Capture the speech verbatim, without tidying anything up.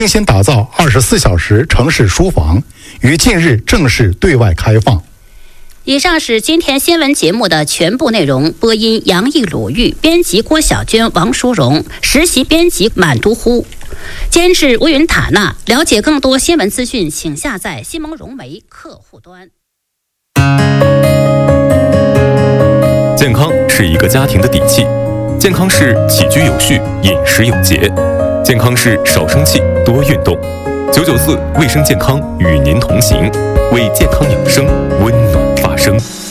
精心打造二十四小时城市书房，于近日正式对外开放。 以上是今天新闻节目的全部内容。播音杨毅、鲁豫，编辑郭小娟、王淑荣，实习编辑满都呼，监制乌云塔纳。了解更多新闻资讯，请下载新蒙融媒客户端。 健康是一个家庭的底气，健康是起居有序、饮食有节，健康是少生气、多运动。九九四卫生健康与您同行，为健康养生温暖发声。